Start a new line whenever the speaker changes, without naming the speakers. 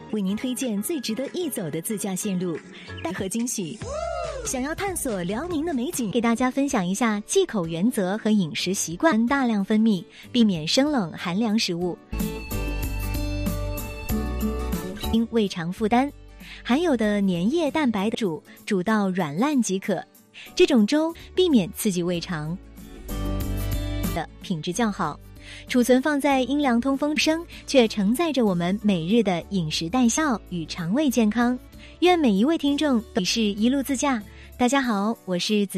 为您推荐最值得一走的自驾线路，带和惊喜。想要探索辽宁的美景，给大家分享一下忌口原则和饮食习惯：大量分泌，避免生冷寒凉食物，因胃肠负担。含有的粘液蛋白煮到软烂即可。这种粥避免刺激胃肠的品质较好，储存放在阴凉通风升，却承载着我们每日的饮食代效与肠胃健康。愿每一位听众都是一路自驾。大家好，我是子